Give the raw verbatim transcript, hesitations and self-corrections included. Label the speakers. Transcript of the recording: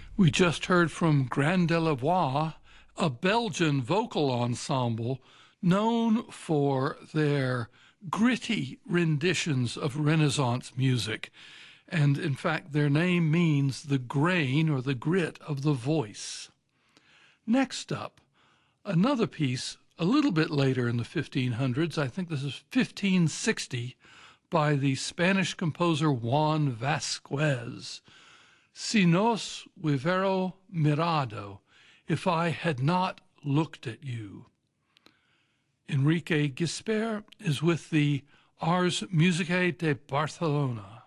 Speaker 1: We just heard from Grand de la Voix, a Belgian vocal ensemble known for their gritty renditions of Renaissance music. And in fact, their name means the grain or the grit of the voice. Next up, another piece a little bit later in the fifteen hundreds, I think this is fifteen sixty, by the Spanish composer Juan Vasquez. Si nos hubiera mirado, if I had not looked at you. Enrique Gispert is with the Ars Musicae de Barcelona.